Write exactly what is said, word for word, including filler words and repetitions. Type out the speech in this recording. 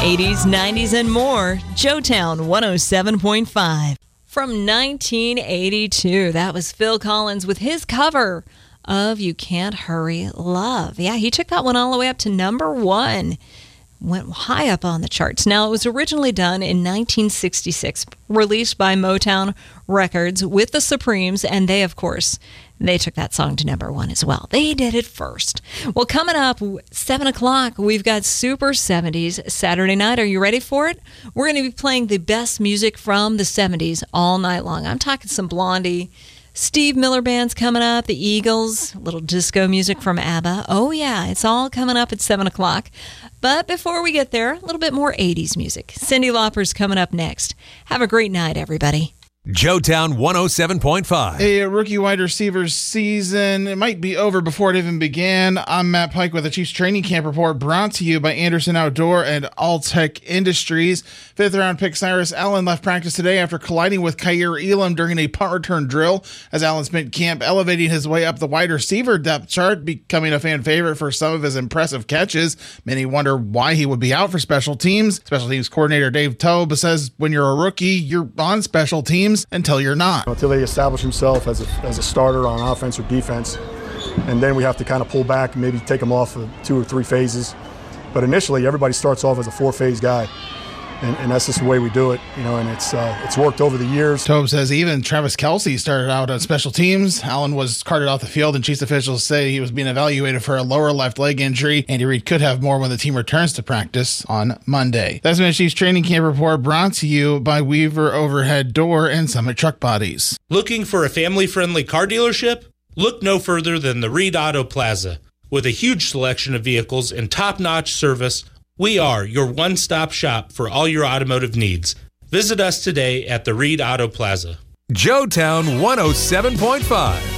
eighties, nineties, and more. Joetown one oh seven point five. From nineteen eighty-two, that was Phil Collins with his cover of You Can't Hurry Love. Yeah, he took that one all the way up to number one. Went high up on the charts. Now, it was originally done in nineteen sixty-six, released by Motown Records with the Supremes, and they, of course, they took that song to number one as well. They did it first. Well, coming up, seven o'clock, we've got Super seventies Saturday night. Are you ready for it? We're going to be playing the best music from the seventies all night long. I'm talking some Blondie, Steve Miller Band's coming up, the Eagles, a little disco music from ABBA. Oh, yeah, it's all coming up at seven o'clock. But before we get there, a little bit more eighties music. Cyndi Lauper's coming up next. Have a great night, everybody. Joetown one oh seven point five. A rookie wide receivers season, it might be over before it even began. I'm Matt Pike with the Chiefs training camp report, brought to you by Anderson Outdoor and Alltech Industries. Fifth round pick Cyrus Allen left practice today after colliding with Kaiir Elam during a punt return drill, as Allen spent camp elevating his way up the wide receiver depth chart, becoming a fan favorite for some of his impressive catches. Many wonder why he would be out for special teams. Special teams coordinator Dave Toub says when you're a rookie, you're on special teams until you're not. Until they establish himself as a, as a starter on offense or defense. And then we have to kind of pull back and maybe take him off of two or three phases. But initially, everybody starts off as a four-phase guy. And, and that's just the way we do it, you know, and it's uh, it's worked over the years. Toub says even Travis Kelce started out on special teams. Allen was carted off the field, and Chiefs officials say he was being evaluated for a lower left leg injury. Andy Reid could have more when the team returns to practice on Monday. That's been a Chiefs training camp report, brought to you by Weaver Overhead Door and Summit Truck Bodies. Looking for a family-friendly car dealership? Look no further than the Reed Auto Plaza. With a huge selection of vehicles and top-notch service, we are your one-stop shop for all your automotive needs. Visit us today at the Reed Auto Plaza. Joetown one oh seven point five.